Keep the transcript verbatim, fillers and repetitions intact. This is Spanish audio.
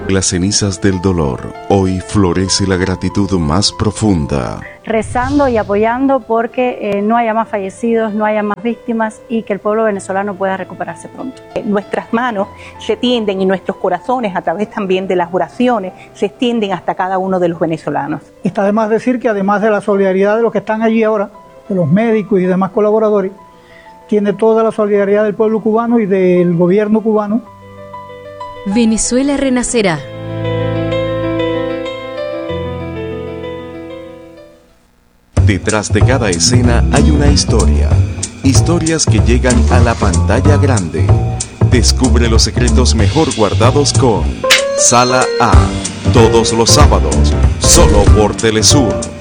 Las cenizas del dolor, hoy florece la gratitud más profunda. Rezando y apoyando porque eh, no haya más fallecidos, no haya más víctimas y que el pueblo venezolano pueda recuperarse pronto. Nuestras manos se tienden y nuestros corazones, a través también de las oraciones, se extienden hasta cada uno de los venezolanos. Está de más decir que además de la solidaridad de los que están allí ahora, de los médicos y demás colaboradores, tiene toda la solidaridad del pueblo cubano y del gobierno cubano. Venezuela renacerá. Detrás de cada escena hay una historia. Historias que llegan a la pantalla grande. Descubre los secretos mejor guardados con Sala A. Todos los sábados, solo por Telesur.